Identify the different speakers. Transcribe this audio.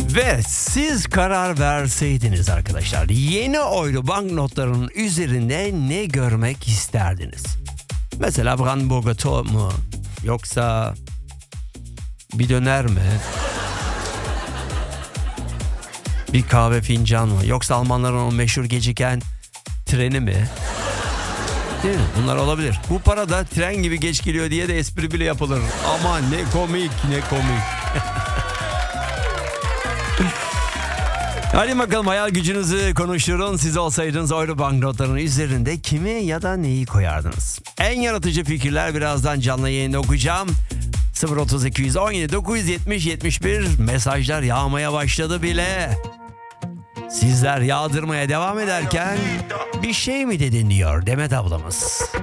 Speaker 1: Ve siz karar verseydiniz arkadaşlar, yeni euro banknotlarının üzerinde ne görmek isterdiniz? Mesela Brandenburger Tor mu? Yoksa bir döner mi? Bir kahve fincan mı? Yoksa Almanların o meşhur geciken treni mi? Değil mi? Bunlar olabilir. Bu para da tren gibi geç geliyor diye de espri bile yapılır. Aman ne komik, ne komik. Hadi bakalım, hayal gücünüzü konuşturun. Siz olsaydınız euro banknotlarının üzerinde kimi ya da neyi koyardınız? En yaratıcı fikirler birazdan canlı yayında okuyacağım. 03217 970 71 mesajlar yağmaya başladı bile. Sizler yağdırmaya devam ederken bir şey mi dedin diyor Demet ablamız.